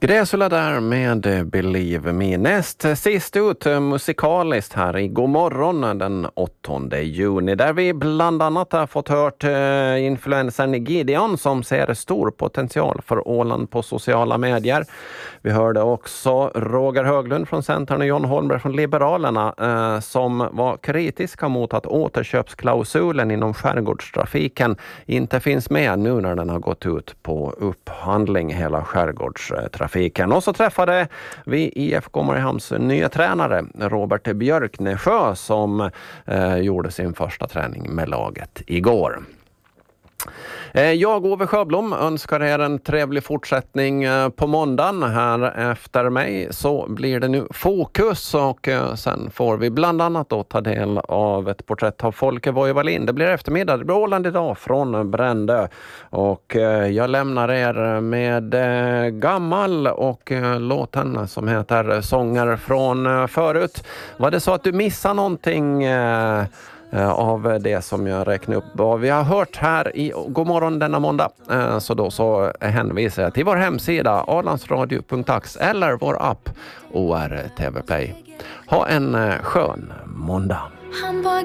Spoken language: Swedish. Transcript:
Gräsula där med Believe Me. Näst sist ut musikaliskt här i Godmorgon den 8 juni. Där vi bland annat har fått hört influencern Gideon som ser stor potential för Åland på sociala medier. Vi hörde också Roger Höglund från Centern och John Holmberg från Liberalerna som var kritiska mot att återköpsklausulen inom skärgårdstrafiken inte finns med nu när den har gått ut på upphandling hela skärgårdstrafiken. Och så träffade vi IFK Mariehamns nya tränare Robert Björknesjö som gjorde sin första träning med laget igår. Jag, Ove Sjöblom, önskar er en trevlig fortsättning på måndagen. Här efter mig så blir det nu fokus och sen får vi bland annat då ta del av ett porträtt av Folke Voivalind. Det blir eftermiddag, det blir Åland idag från Brändö och jag lämnar er med gammal och låten som heter Sånger från förut. Var det så att du missade någonting av det som jag räknar upp vad vi har hört här i Godmorgon denna måndag, så då så hänvisar jag till vår hemsida arlandsradio.ax eller vår app OR TV Play. Ha en skön måndag.